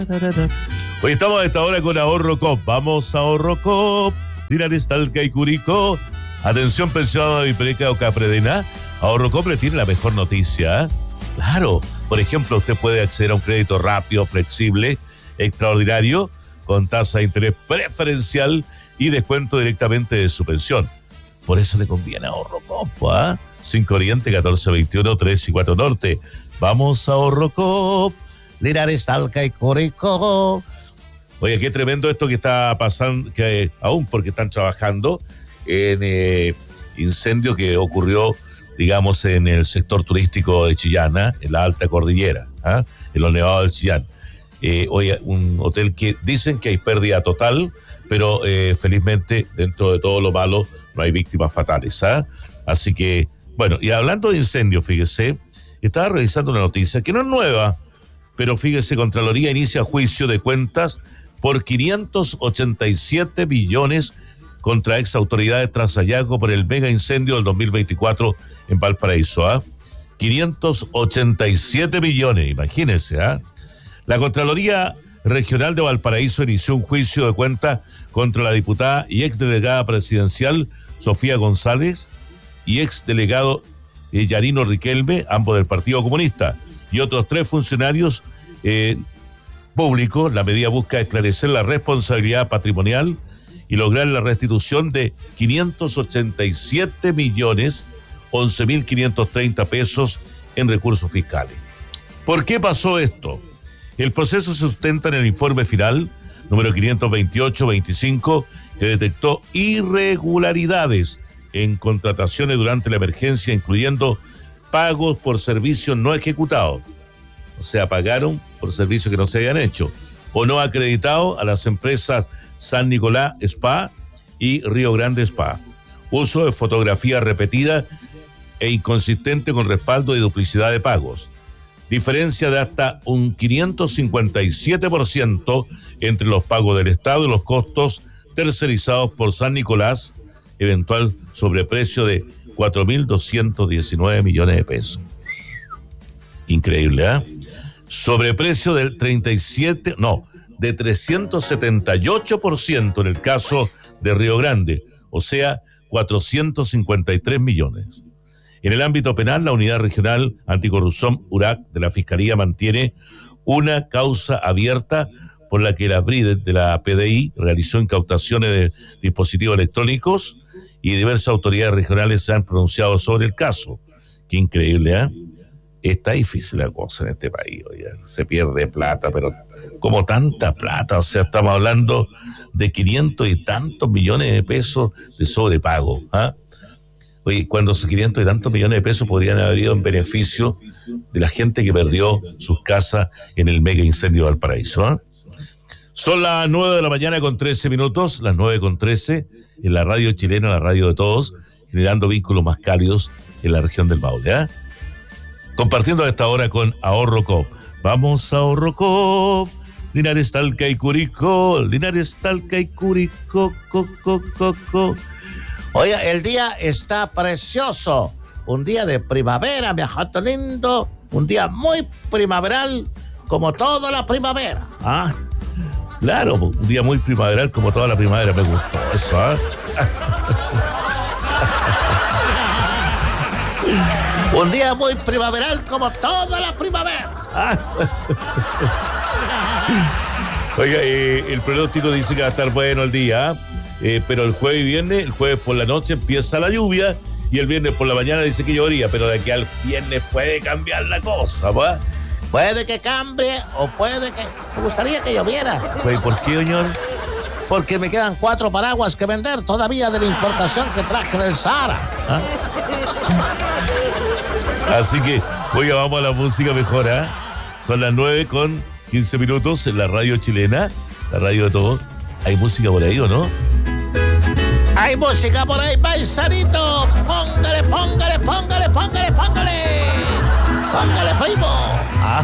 Hoy estamos a esta hora con Ahorro Coop. Vamos a Ahorro Coop. Linares, Talca y Curicó. Atención, pensionado de Hipreca o Capredena. Ahorro Coop le tiene la mejor noticia. Claro, por ejemplo, usted puede acceder a un crédito rápido, flexible, extraordinario, con tasa de interés preferencial y descuento directamente de su pensión. Por eso le conviene Ahorro Coop, ¿ah? 5 Oriente, 1421, 3 y 4 Norte. Vamos a Ahorro Coop. Linares, Talca y Curicó. Oye, qué tremendo esto que está pasando, que aún porque están trabajando en incendio que ocurrió, digamos, en el sector turístico de Chillán, en la alta cordillera, en los nevados del Chillán. Oye, un hotel que dicen que hay pérdida total, pero felizmente, dentro de todo lo malo, no hay víctimas fatales. Así que, bueno, y hablando de incendio, fíjese, estaba revisando una noticia que no es nueva, pero fíjese, Contraloría inicia juicio de cuentas por 587 billones contra ex autoridades tras hallazgo por el mega incendio del 2024 en Valparaíso. 587 billones, imagínense. La Contraloría Regional de Valparaíso inició un juicio de cuentas contra la diputada y ex delegada presidencial Sofía González y ex delegado Yarino Riquelme, ambos del Partido Comunista, y otros 3 funcionarios públicos. La medida busca esclarecer la responsabilidad patrimonial y lograr la restitución de 587 millones 11.530 pesos en recursos fiscales. ¿Por qué pasó esto? El proceso se sustenta en el informe final número 528-25, que detectó irregularidades en contrataciones durante la emergencia, incluyendo pagos por servicios no ejecutados. O sea, pagaron por servicios que no se habían hecho, o no acreditado a las empresas San Nicolás Spa y Río Grande Spa. Uso de fotografía repetida e inconsistente con respaldo y duplicidad de pagos. Diferencia de hasta un 557% entre los pagos del Estado y los costos tercerizados por San Nicolás, eventual sobreprecio de 4.219 millones de pesos. Increíble, Sobreprecio del 378% en el caso de Río Grande, o sea, 453 millones. En el ámbito penal, la Unidad Regional Anticorrupción URAC de la Fiscalía mantiene una causa abierta por la que la BRID de la PDI realizó incautaciones de dispositivos electrónicos y diversas autoridades regionales se han pronunciado sobre el caso. Qué increíble, Está difícil la cosa en este país, oye. Se pierde plata, pero como tanta plata, o sea, estamos hablando de 500 y tantos millones de pesos de sobrepago, Oye, cuando esos 500 y tantos millones de pesos podrían haber ido en beneficio de la gente que perdió sus casas en el mega incendio de Valparaíso. Son las 9 de la mañana con 13 minutos, las 9:13, en la radio chilena, la radio de todos, generando vínculos más cálidos en la región del Maule, Compartiendo a esta hora con Ahorro Coop. Vamos a Ahorro Coop. Linares, Talca y Curicó. Linares, Talca y Curicó. Oye, el día está precioso. Un día de primavera, mi ajato lindo. Un día muy primaveral, como toda la primavera. Claro, un día muy primaveral, como toda la primavera. Me gustó eso, Un día muy primaveral, como toda la primavera. Oiga, el pronóstico dice que va a estar bueno el día, pero el jueves y viernes, el jueves por la noche empieza la lluvia y el viernes por la mañana dice que llovería, pero de aquí al viernes puede cambiar la cosa, Puede que cambie o puede que... Me gustaría que lloviera. ¿Por qué, señor? Porque me quedan 4 paraguas que vender todavía de la importación que traje del Sahara. Así que, oiga, vamos a la música mejor, Son las 9:15 minutos en la radio chilena, la radio de todos. ¿Hay música por ahí o no? Hay música por ahí, paisanito. Póngale, póngale, póngale, póngale, póngale. Póngale, primo.